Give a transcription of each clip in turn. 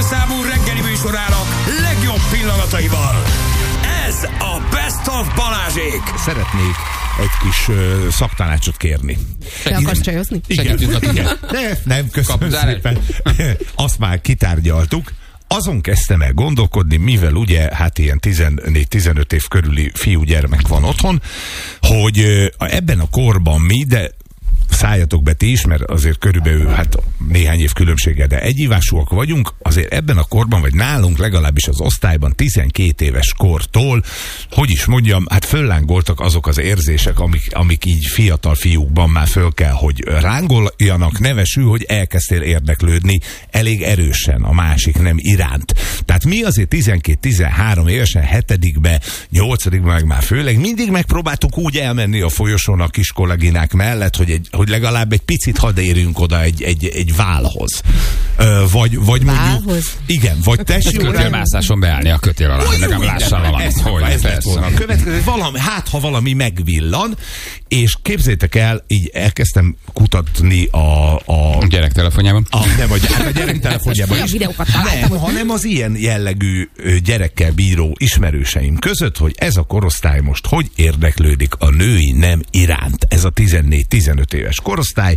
számú reggeli műsorának legjobb pillanataival. Ez a Best of Balázsék. Szeretnék egy kis szaktanácsot kérni. Te akarsz csajozni? Igen. Nem, köszönöm szépen. Azt már kitárgyaltuk. Azon kezdtem el gondolkodni, mivel ugye hát ilyen 14-15 év körüli fiúgyermek van otthon, hogy ebben a korban mi, de szálljatok be ti is, mert azért körülbelül hát néhány év különbséggel, de egyívásúak vagyunk, azért ebben a korban, vagy nálunk legalábbis az osztályban 12 éves kortól, hogy is mondjam, hát föllángoltak azok az érzések, amik így fiatal fiúkban már föl kell, hogy rángoljanak, nevesül, hogy elkezdtél érdeklődni elég erősen a másik nem iránt. Tehát mi azért 12-13 évesen, 7-be, 8-be meg már főleg mindig megpróbáltuk úgy elmenni a folyosón a kis kolléginák mellett, hogy legalább egy picit hadd érünk oda egy válhoz. Vagy mondjuk... Igen, vagy tessék... Kötélmászáson beállni a kötél alá. Nekem lássál valamit. Ez lett volna a következő. Ha valami megvillan, és képzétek el, így elkezdtem kutatni a gyerektelefonjában. Nem, a gyerektelefonjában is. Nem, hanem az ilyen jellegű gyerekkel bíró ismerőseim között, hogy ez a korosztály most hogy érdeklődik a női nem iránt. Ez a 14-15 éves korosztály,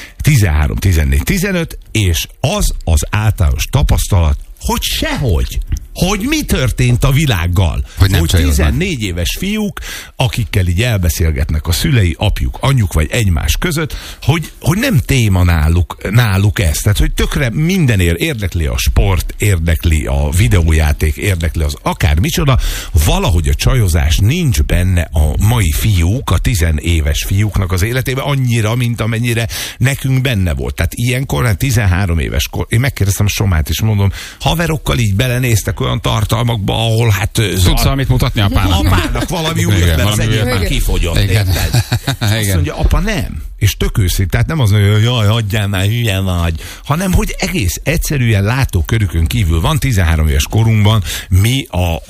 13-14-15, és az általános tapasztalat, hogy sehogy. Hogy mi történt a világgal. Hogy 14 éves fiúk, akikkel így elbeszélgetnek a szülei, apjuk, anyjuk vagy egymás között, hogy nem téma náluk ez. Tehát, hogy tökre mindenért érdekli a sport, érdekli a videójáték, érdekli az akár micsoda, valahogy a csajozás nincs benne a mai fiúk, a 10 éves fiúknak az életében annyira, mint amennyire nekünk benne volt. Tehát ilyenkor, 13 éves kor, én megkérdeztem a Somát is, mondom, haverokkal így belenéztek olyan tartalmakba, ahol hát... Tudsz valamit mutatni apának? Apának valami újat, mert az egyik már kifogyott, érted? Azt mondja, apa nem. És tök őszint, tehát nem az, hogy jaj, hagyjál már, hülye vagy, hanem, hogy egész egyszerűen látókörükön kívül van, 13 éves korunkban, mi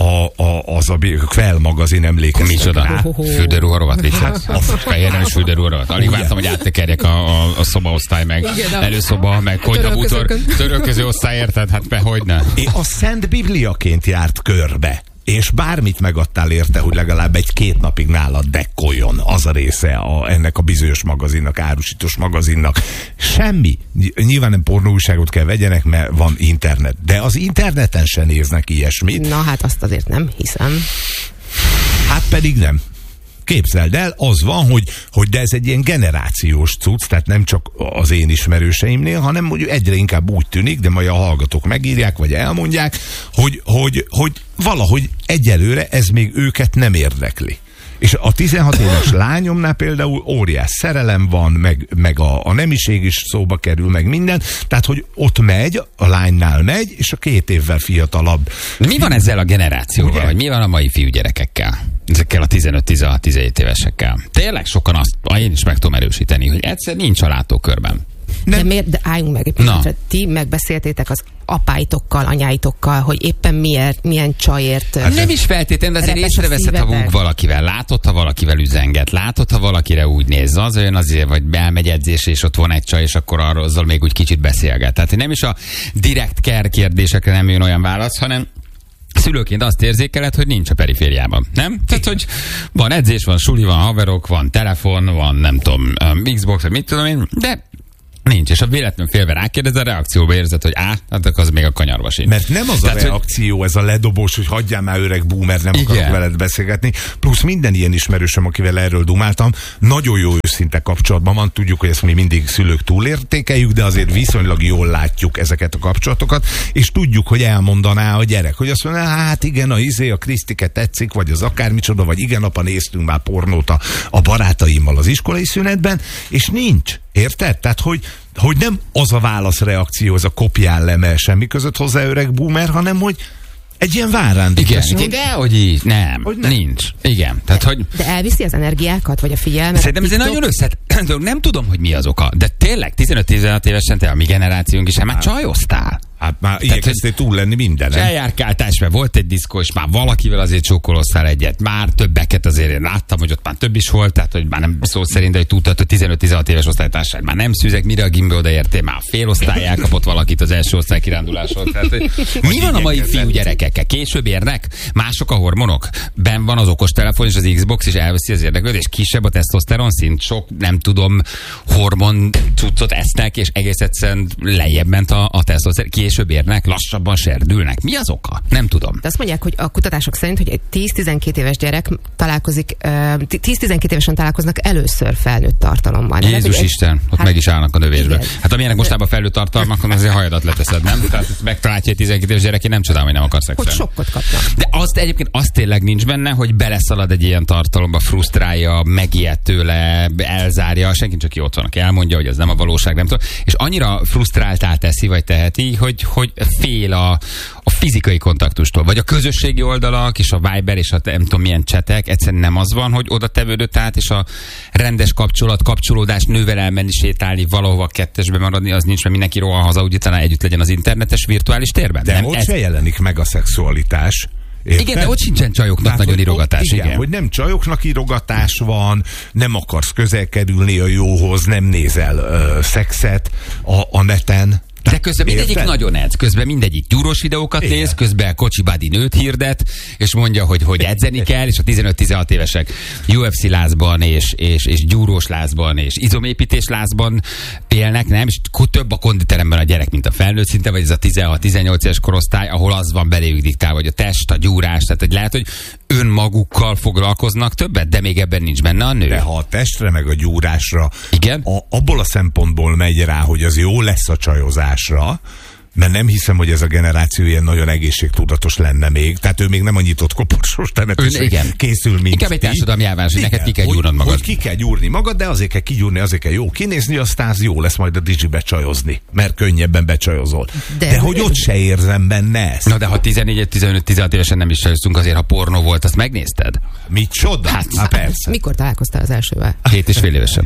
az a Kvell magazin emlékeztek. Micsoda? Fülderúha rovat, fehér nem is Fülderúha rovat. Alig vártam, hogy áttekerjek a szobaosztály, meg előszoba, meg konyhabútor, törölköző osztály, érted? Hát hogyne. A Szent Bibliaként járt körbe. És bármit megadtál érte, hogy legalább 1-2 napig nálad dekkoljon az a része ennek a bizonyos magazinnak, árusítós magazinnak. Semmi. Nyilván nem pornóújságot kell vegyenek, mert van internet. De az interneten se néznek ilyesmit. Na hát azt azért nem hiszem. Hát pedig nem. Képzeld el, az van, hogy de ez egy ilyen generációs cucc, tehát nem csak az én ismerőseimnél, hanem mondjuk egyre inkább úgy tűnik, de majd a hallgatók megírják, vagy elmondják, hogy valahogy egyelőre ez még őket nem érdekli. És a 16 éves lányomnál például óriás szerelem van, meg a nemiség is szóba kerül, meg minden. Tehát, hogy ott megy, a lánynál megy, és a 2 évvel fiatalabb. Mi van ezzel a generációval, vagy mi van a mai fiúgyerekekkel? Ezekkel a 15-16-17 évesekkel. Tényleg sokan azt, én is meg tudom erősíteni, hogy egyszer nincs a látókörben. De miért? De álljunk meg egy pillanatra. Ti megbeszéltétek az apáitokkal, anyáitokkal, hogy éppen milyen csajért... Hát nem is feltétlenül, de azért észreveszed, ha valakivel látod, ha valakivel üzenget, látod, ha valakire úgy néz, az olyan azért, vagy elmegy edzésre, és ott van egy csaj, és akkor arról azzal még úgy kicsit beszélget. Tehát nem is a direkt care kérdésekre nem jön olyan válasz, hanem szülőként azt érzékeled, hogy nincs a perifériában, nem? Tehát, hogy van edzés, van suli, van haverok, van telefon, van nem tudom, Xbox, vagy mit tudom én, de nincs, és a véletlenül félve rákérdez, a reakcióba érzed, hogy hát az még a kanyarba sincs. Mert nem az tehát, a reakció, ez a ledobós, hogy hagyjál már öreg boomer, nem akarok veled beszélgetni. Plusz minden ilyen ismerősöm, akivel erről dumáltam, nagyon jó őszinte kapcsolatban van. Tudjuk, hogy ezt mi mindig szülők túlértékeljük, de azért viszonylag jól látjuk ezeket a kapcsolatokat, és tudjuk, hogy elmondaná a gyerek, hogy azt mondja, hát igen, a Krisztike tetszik, vagy az akármicsoda, vagy igen, apa, néztünk már pornót a barátaimmal az iskolai szünetben, és nincs. Érted? Tehát, hogy nem az a válaszreakció, ez a kopjál leme semmi között hozzá öreg boomer, hanem hogy egy ilyen várándikas. Igen, de hogy így, nem, nincs. Igen. Tehát, hogy... De elviszi az energiákat, vagy a figyelmet? Szerintem ez egy nagyon nem tudom, hogy mi az oka, de tényleg 15-16 évesen te a mi generációnk is már csajoztál. Hát már igyekeztél túl lenni mindenem. Eljárkáltás, mert volt egy diszkó, és már valakivel azért csókolóztál egyet. Már többeket azért én láttam, hogy ott már több is volt, tehát hogy már nem szó szerint, de hogy tudtad, hogy 15-16 éves osztálytársaság már nem szűzek, mire a gimbe odaértél, már fél osztály elkapott valakit az első osztály kiránduláson. Tehát, mi van a mai fiú gyerekekkel? Később érnek? Mások a hormonok? Ben van az okostelefon és az Xbox, és elveszi az érdeklődést, és kisebb a tesztoszteron szint, sok, nem tudom, hormon cuccot esznek, és egész egyszerűen lejjebb ment a tesztoszteron. Később érnek, lassabban serdülnek. Mi az oka? Nem tudom. De azt mondják, hogy a kutatások szerint, hogy egy 10-12 éves gyerek találkozik, 10-12 évesen találkoznak először felnőtt tartalommal. Jézus Isten, ott meg is állnak a növésbe. Igen. Hát amilyenek mostában felnőtt tartalmakon, azért hajadat leteszed, nem? Tehát megtalálja egy 12 éves gyerek, én nem csodálom, hogy nem akar szexelni. Hogy sokkot kapnak. De azt egyébként azt tényleg nincs benne, hogy beleszalad egy ilyen tartalomba, frusztrálja, megijed tőle, elzárja, senki csak ki ott van, aki elmondja, hogy ez nem a valóság, nem tudom. És annyira frusztráltá teszi, vagy teheti, hogy fél a fizikai kontaktustól, vagy a közösségi oldalak, és a Viber, és a nem tudom milyen csetek, egyszerűen nem az van, hogy oda tevődött át, és a rendes kapcsolódás, nővel elmenni, sétálni, valahova kettesbe maradni, az nincs, mert mindenki rohan haza, úgy utána együtt legyen az internetes virtuális térben. De nem, ott se jelenik meg a szexualitás. Érted? Igen, de ott sincsen csajoknak hát, nagyon írogatás. Igen, hogy nem csajoknak írogatás van, nem akarsz közel kerülni a jóhoz, nem nézel szexet a neten. De közben mindegyik nagyon edz, közben mindegyik gyúrós videókat néz, közben Kocsi Badi nőt hirdet, és mondja, hogy edzeni kell, és a 15-16 évesek UFC lázban, és gyúrós lázban, és izomépítés lázban élnek, nem? És több a konditeremben a gyerek, mint a felnőtt szinte, vagy ez a 16-18 éves korosztály, ahol az van beléjük diktál, vagy a test, a gyúrás, tehát hogy lehet, hogy önmagukkal foglalkoznak többet, de még ebben nincs benne a nő. De ha a testre meg a gyúrásra, igen? Abból a szempontból megy rá, hogy az jó lesz a csajozásra, mert nem hiszem, hogy ez a generáció ilyen nagyon egészségtudatos lenne még. Tehát ő még nem a nyitott koporsós temetésre készül, mint inkább egy társadalmi elvárás, hogy neked ki kell gyúrnod magad. Hogy ki kell gyúrni magad, de azért kell kigyúrni, azért kell jó kinézni, aztán az jó lesz majd a Digibe csajozni, mert könnyebben becsajozol. De hogy ott se érzem benne ezt. Na de ha 14-15-16 évesen nem is csajoztunk, azért ha pornó volt, azt megnézted? Micsoda? Hát persze. Mikor találkoztál az elsővel? 7,5 évesen.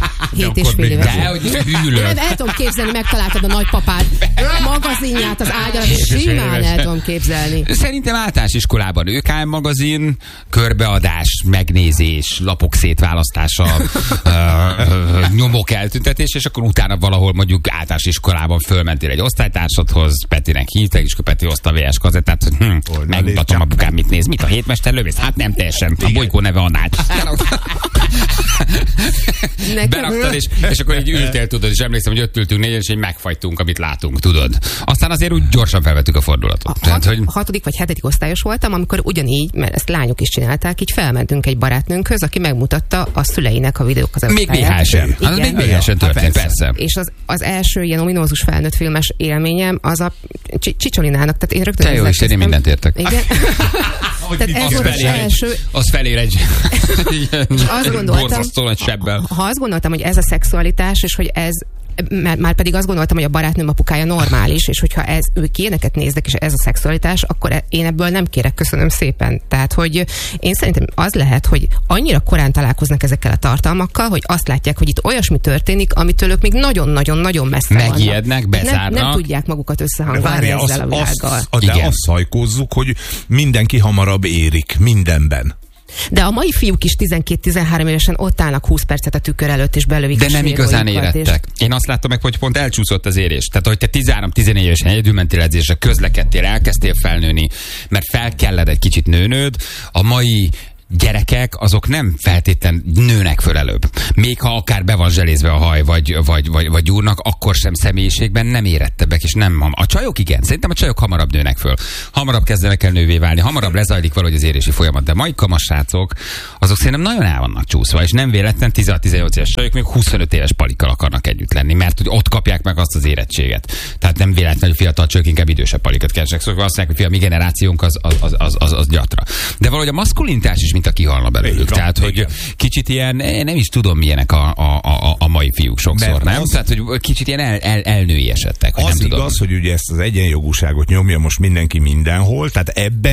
7,5 évesen. De hogy hűlök. El tudom képzelni, megtaláltad a nagypapád magazinját az ágyal, és simán el tudom képzelni. Szerintem általános iskolában ÖKM magazin, körbeadás, megnézés, lapok szétválasztása, nyomok eltüntetés, és akkor utána valahol mondjuk általános iskolában fölmentél egy osztálytársadhoz, Petinek hívták, és Peti hozta a VS kazettát, hogy megmutatom a bukám, mit néz. Mit a hétmester lövész? Hát nem teljesen. A bolygó neve annál. Beraktad, és akkor így ültél, tudod, és emlékszem, hogy ott ültünk négyen, és így megfagytunk, amit látunk, tudod. Aztán azért úgy gyorsan felvettük a fordulatot. Tehát, hogy 6. vagy 7. osztályos voltam, amikor ugyanígy, mert ezt lányok is csinálták, így felmentünk egy barátnőnkhöz, aki megmutatta a szüleinek a videók az még VHS-en. Hát még VHS-en történt, persze. És az első ilyen ominózus felnőtt filmes élményem az a Csicsolinának, tehát én rögtön... Te jó Isten, én mindent értek. Igen. Tehát ez volt az első... Az felér egy borzasztó nagy sebbel. Ha azt gondoltam, hogy ez a szexualitás, és hogy ez már pedig azt gondoltam, hogy a barátnőm apukája normális, és hogyha ők ilyeneket néznek, és ez a szexualitás, akkor én ebből nem kérek, köszönöm szépen. Tehát, hogy én szerintem az lehet, hogy annyira korán találkoznak ezekkel a tartalmakkal, hogy azt látják, hogy itt olyasmi történik, amitől ők még nagyon-nagyon-nagyon messze vannak. Megijednek, bezárnak. Nem tudják magukat összehangolni ezzel a világgal. De azt szajkózzuk, hogy mindenki hamarabb érik mindenben. De a mai fiúk is 12-13 évesen ott állnak 20 percet a tükör előtt, és belövik. De nem igazán érettek. Én azt láttam meg, hogy pont elcsúszott az érés. Tehát, hogy te 13-14 évesen egyedül mentél edzésre, közlekedtél, elkezdtél felnőni, mert fel kellett egy kicsit nőnöd. A mai gyerekek, azok nem feltétlen nőnek föl előbb. Még ha akár be van zselézve a haj, vagy gyúrnak, akkor sem személyiségben nem érettebbek, és nem a csajok igen. Szerintem a csajok hamarabb nőnek föl. Hamarabb kezdenek el nővé válni, hamarabb lezajlik valahogy az érési folyamat. De mai kamassrácok, azok szerintem nagyon el vannak csúszva, és nem véletlen 16-18 éves csajok még 25 éves palikkal akarnak együtt lenni, mert hogy ott kapják meg azt az érettséget. Tehát nem véletlen, hogy fiatal csajok inkább idősebb palikat keresnek. Szóval azt mondják, hogy mi generációnk az gyatra. De valahogy a maszkulinitás is mint a kihalna belőlük. Tehát, hogy kicsit ilyen, nem is tudom milyenek a mai fiúk sokszor, nem? Tehát, hogy kicsit ilyen elnői esettek. Az nem igaz, tudom. hogy ugye ezt az egyenjogúságot nyomja most mindenki mindenhol, tehát ebben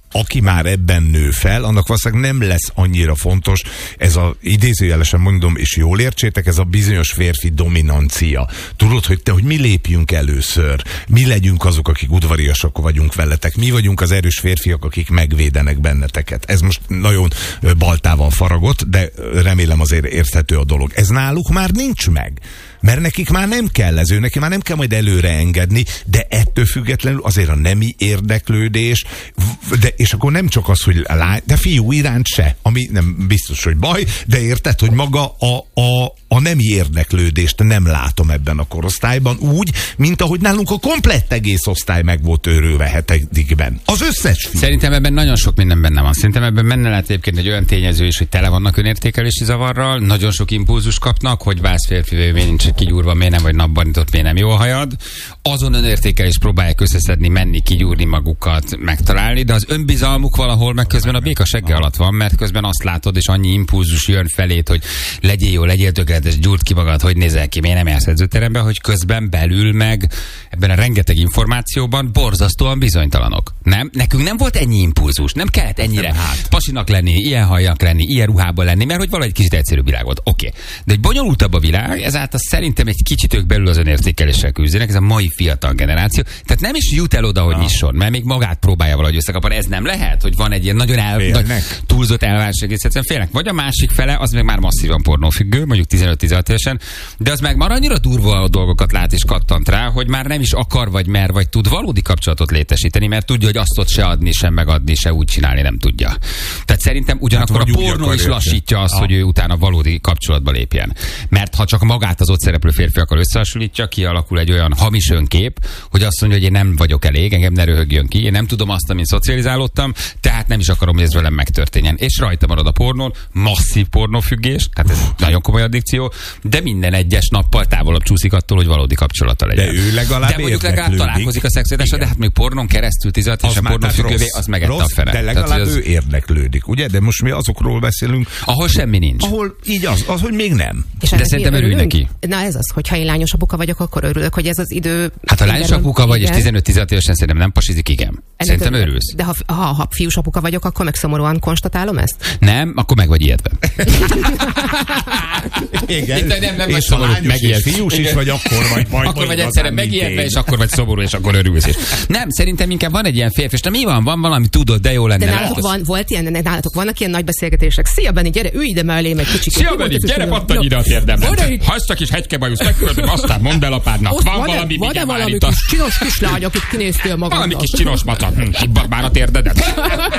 aki már ebben nő fel, annak valószínűleg nem lesz annyira fontos ez a, idézőjelesen mondom, és jól értsétek, ez a bizonyos férfi dominancia. Tudod, hogy mi lépjünk először, mi legyünk azok, akik udvariasak vagyunk veletek, mi vagyunk az erős férfiak, akik megvédenek benneteket. Ez most nagyon baltával faragott, de remélem azért érthető a dolog. Ez náluk már nincs meg. Mert nekik már nem kell ez, neki már nem kell majd előre engedni, de ettől függetlenül azért a nemi érdeklődés, és akkor nem csak az, hogy lány, de fiú iránt se, ami nem biztos, hogy baj, de érted, hogy maga a nemi érdeklődést nem látom ebben a korosztályban úgy, mint ahogy nálunk a komplett egész osztály meg volt őrülve hetedikben. Az összes fiú. Szerintem ebben nagyon sok minden benne van. Szerintem ebben benne lehet egyébként egy olyan tényező is, hogy tele vannak önértékelési zavarral, nagyon sok impulzus kapnak, hogy válsz férfivé, miért nincs kigyúrva, miért nem vagy napban nyitott, miért nem jó a hajad. Azon önértékelés próbálják összeszedni, menni, kigyúrni magukat, megtalálni, de az önbizalmuk valahol meg közben a béka segge alatt van, mert közben azt látod, és annyi impulzus jön felét, hogy legyél jó, legyél tökéletes, gyúrd ki magad, hogy nézel ki, miért nem jársz edzőterembe, hogy közben belül meg ebben a rengeteg információban borzasztóan bizonytalanok. Nem? Nekünk nem volt ennyi impulzus, nem kellett ennyire pasinak lenni, ilyen hajjak lenni, ilyen ruhában lenni, mert hogy valahogy kicsit egyszerűbb világ volt. Oké. De egy bonyolultabb a világ, ezáltal szerintem egy kicsit ők belül az önértékeléssel küzdenek, ez a mai fiatal generáció. Tehát nem is jut el oda, hogy nyisson, mert még magát próbálja valahogy összekapni. Ez nem lehet, hogy van egy ilyen nagyon túlzott elvárás, egyszerűen félnek. Vagy a másik fele, az meg már masszívan pornófüggő, mondjuk 15-16 évesen, de az meg már annyira durva a dolgokat lát és kattant rá, hogy már nem is akar, vagy mer, vagy tud valódi kapcsolatot létesíteni, mert tudja, hogy azt ott se adni, sem megadni, se úgy csinálni nem tudja. Tehát szerintem ugyanakkor a pornó is lassítja azt, hogy ő utána valódi kapcsolatba lépjen. Mert ha csak magát az ott szereplő férfiakkal összehasonlítja, kialakul egy olyan hamis önkép, hogy azt mondja, hogy én nem vagyok elég, engem ne röhögjön ki, én nem tudom azt, amin szocializálódtam, tehát nem is akarom, hogy ez velem megtörténjen. És rajta marad a pornón, masszív pornófüggés, tehát ez nagyon komoly addikció, de minden egyes nappal távolabb csúszik attól, hogy valódi kapcsolata legyen. De ő legalább találkozik a szexualitással, de hát még pornón keresztül 16 és a pornófüggővé, az megette a fene. De legalább ő érdeklődik, ugye? De most mi azokról beszélünk, ahol semmi nincs. Ahol így az, hogy még nem. És de szerintem örülj neki. Na ez az, hogyha én lányos apuka vagyok, akkor örülök, hogy ez az idő... Hát ha lányos apuka vagy, és 15-16 évesen szerintem nem pasizik, igen. Szerintem örülsz. De ha fiús apuka vagyok, akkor meg szomorúan konstatálom ezt? Nem, akkor meg vagy ijedve. Igen. Nem és ha lányos és fiús is vagy, akkor vagy majd. Akkor vagy egyszerűen megijedve, és akkor vagy szomorú, és akkor örülsz is. Nem, szerintem inkább van egy ilyen férfi, és mi van valami, tudod, de jó lenne. De nálatok vannak ilyen nagy beszélgetések. Szia, Benni, gyere, ülj ide mellém egy kicsit. Szia, Benni, gyere, pattanj ide a térdemben. Hagysz a kis hegykebajusz, megköltöm, aztán mondd el apádnak. Van valami, van-e valami kis csinos kislány, akit kinéztél magadnak? Valami kis csinos macat. Hibbad már a térdedet.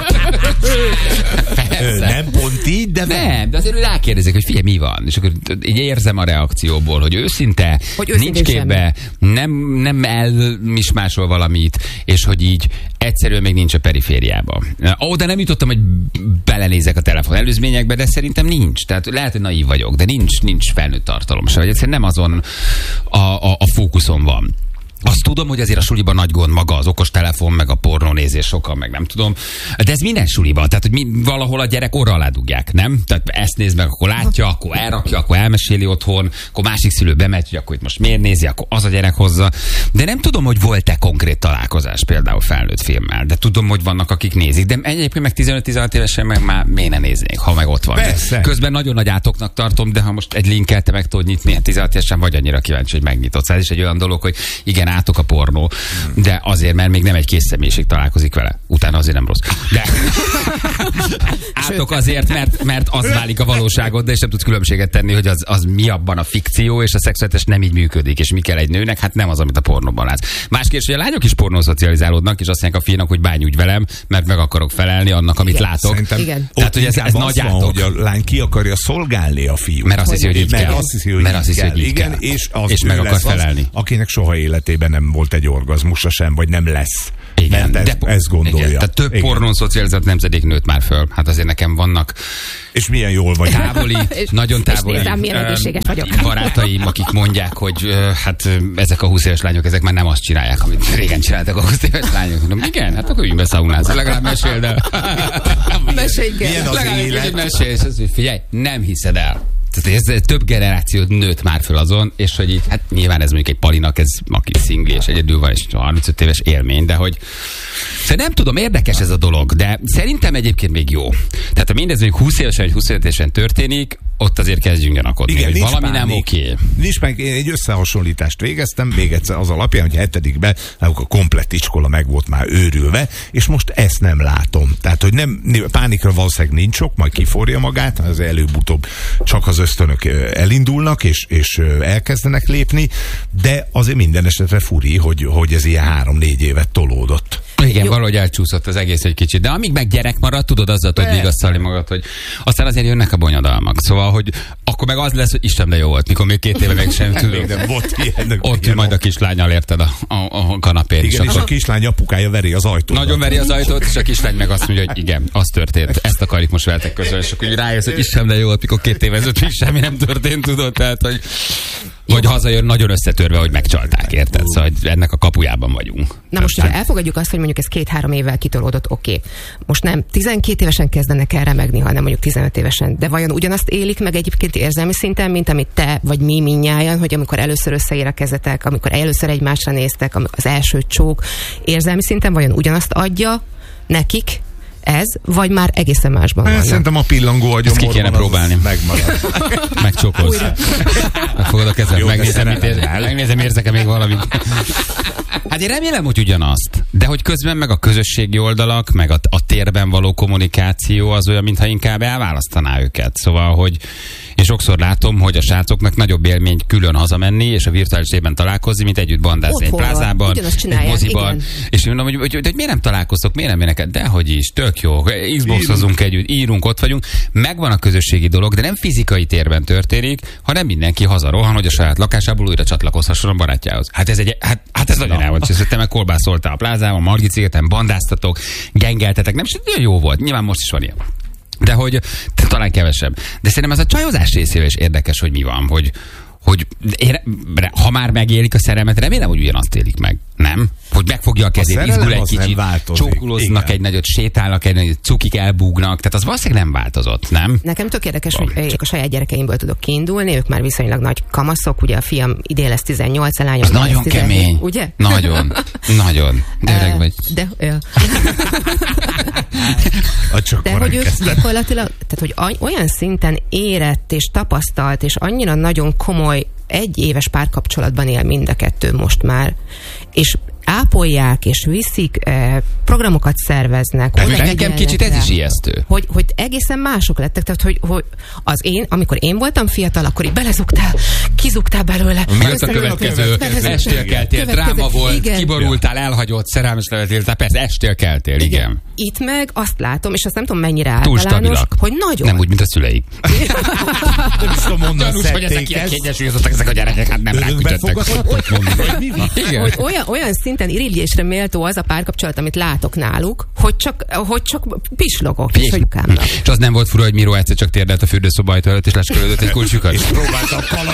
Nem pont így, de nem, de azért rákérdezik, hogy figyelj, mi van. És akkor így érzem a reakcióból, hogy őszinte, nincs képbe, nem elmismásol valamit, és hogy így egyszerűen még nincs a perifériában. De nem jutottam, hogy belenézek a telefon előzményekbe, de szerintem nincs. Tehát lehet, hogy naív vagyok, de nincs felnőtt tartalom se. Vagy egyszerűen nem azon a fókuszon van. Azt tudom, hogy azért a suliban nagy gond maga az okostelefon, meg a pornónézés sokan, meg nem tudom. De ez minden suliban. Tehát, hogy valahol a gyerek orra alá dugják, nem? Tehát ezt néz meg, akkor látja, akkor elrakja, akkor elmeséli otthon, akkor másik szülő bemegy, hogy akkor itt most miért nézi, akkor az a gyerek hozza. De nem tudom, hogy volt-e konkrét találkozás például felnőtt filmmel. De tudom, hogy vannak, akik nézik. De egyébként meg 15-16 évesen meg már miért ne néznék, ha meg ott van. Közben nagyon nagy átoknak tartom, de ha most egy linkkel te meg tudod nyitni, 16 évesen vagy annyira kíváncsi, hogy megnyitod. Ez is egy olyan dolog, hogy igen, átok a pornó, de azért, mert még nem egy kész személyiség találkozik vele. Utána azért nem rossz. De átok azért, mert az válik a valóságod, de és nem tudsz különbséget tenni, hogy az mi abban a fikció, és a szexualitás nem így működik, és mi kell egy nőnek, hát nem az, amit a pornóban látsz. Más kérdés, hogy a lányok is pornószocializálódnak, és azt mondják a fiúnak, hogy bánj úgy velem, mert meg akarok felelni annak, amit látok. Igen. Tehát, hogy ez nagy átok. Hogy a lány ki akarja szolgálni a fiút. Mert azt hiszi, hogy így kell. Mert azt hiszi, hogy így kell. És meg akar felelni. Akinek soha életében nem volt egy orgazmusa sem, vagy nem lesz. Igen, ezt gondolja. Igen, tehát több pornón szocializált nemzedék nőtt már föl. Hát azért nekem vannak és milyen jól vagy. Távoli, nagyon távoli barátaim, akik mondják, hogy hát ezek a 20 éves lányok, ezek már nem azt csinálják, amit régen csináltak a 20 éves lányok. Mondom, igen, hát akkor üljünk be szaunázni. Legalább meséld el. Mesélj el. Milyen az élet? Mesélj, figyelj, nem hiszed el. Tehát ez több generációt nőtt már föl azon, és hogy így, hát nyilván ez mondjuk egy Palinak, ez aki szingli és egyedül van, és 35 éves élmény, de hogy szóval nem tudom, érdekes ez a dolog, de szerintem egyébként még jó. Tehát ha mindez még 20 évesen vagy 25 évesen történik, ott azért kezdjünk gyanakodni, igen, hogy valami nem oké. Nincs meg, én egy összehasonlítást végeztem, még egyszer az alapján, hogy 7-ben a komplett iskola meg volt már őrülve, és most ezt nem látom. Tehát, hogy nem, pánikra valószínűleg nincs sok, majd kiforja magát, az előbb-utóbb csak az ösztönök elindulnak, és elkezdenek lépni, de azért minden esetre furi, hogy ez ilyen 3-4 évet tolódott. Igen, valahogy elcsúszott az egész egy kicsit, de amíg meg gyerek marad, tudod, azzal tudod vigasztalni magad, hogy aztán azért jönnek a bonyodalmak. Szóval, hogy akkor meg az lesz, hogy Isten, de jó volt, mikor még 2 éve meg sem tudom. Ott ül majd a kislányal, érted, a kanapén. Igen, és a kislány apukája veri az ajtót. Nagyon veri az ajtót, és a kislány meg azt mondja, hogy igen, az történt. Ezt akarjuk most veletek közölni, és akkor rájössz, hogy Isten, de jó volt, mikor 2 éve ezelőtt még semmi nem történt, tudod, tehát, hogy vagy hazajön nagyon összetörve, hogy megcsalták, érted? Szóval ennek a kapujában vagyunk. Na most, hogyha elfogadjuk azt, hogy mondjuk ez 2-3 évvel kitolódott, oké. Most nem 12 évesen kezdenek el remegni, hanem mondjuk 15 évesen. De vajon ugyanazt élik meg egyébként érzelmi szinten, mint amit te vagy mi mindnyájan, hogy amikor először összeérekezetek, amikor először egymásra néztek, az első csók, érzelmi szinten vajon ugyanazt adja nekik ez, vagy már egészen másban van? Szerintem a pillangó a gyomorban ki kéne próbálni. Megmarad. Megcsókolsz. Megfogod a kezed, megnézem, érzek-e még valamit. Hát én remélem, hogy ugyanazt. De hogy közben meg a közösségi oldalak, meg a térben való kommunikáció az olyan, mintha inkább elválasztaná őket. Szóval, hogy én sokszor látom, hogy a srácoknak nagyobb élmény külön hazamenni, és a virtuális térben találkozni, mint együtt bandázni egy plázában, egy moziban. Igen. És én mondom, hogy miért nem találkoztok, miért nem éneket? Dehogy is, tök jó. Xboxozunk együtt, írunk, ott vagyunk. Megvan a közösségi dolog, de nem fizikai térben történik, hanem mindenki hazarohan, hogy a saját lakásából újra csatlakozhasson a barátjához. Hát ez nagyon el volt. És te meg kolbászoltál a plázában, Margit szigeten, bandáztatok, gengeltetek, nem is jó volt. Nyilván most is van ilyen. De hogy talán kevesebb. De szerintem ez a csajozás részével is érdekes, hogy mi van, hogy ha már megélik a szerelmet, remélem, hogy ugyanazt élik meg. Nem? Hogy megfogja a kezét, izgul egy kicsit, csókolóznak egy nagyot, sétálnak egy nagyot, cukik elbúgnak, tehát az valószínűleg nem változott, nem? Nekem tök érdekes, hogy a saját gyerekeimből tudok kiindulni, ők már viszonylag nagy kamaszok, ugye a fiam idén lesz 18, a lányom az nagyon 17, kemény. Ugye? Nagyon. De öreg vagy. De hogy ők gyakorlatilag, tehát hogy olyan szinten érett és tapasztalt, és annyira nagyon komoly 1 éves párkapcsolatban él mind a kettő most már, és ápolják, és viszik, programokat szerveznek. Nekem kicsit ez is ijesztő. Hogy egészen mások lettek, tehát hogy amikor én voltam fiatal, akkor így belezugtál, kizugtál belőle. Miért a következő? Estél keltél, dráma volt, igen. Kiborultál, elhagyott, szerelmes levetél, persze estél keltél, igen. Itt meg azt látom, és azt nem tudom mennyire általános, hogy nagyon. Nem úgy, mint a szüleik. Nem is tudom mondani, gyanús, hogy ezek ilyen kiegyensúlyozottak ezek a gyerekek, hát nem rákütöttek. Olyan szinten irigyésre méltó az a párkapcsolat, amit látok náluk, hogy csak pislogok. És az nem volt fura, hogy Miró egyszer csak térdelt a fürdőszoba ajtó előtt, és leskelődött egy kulcsukat. És próbáltam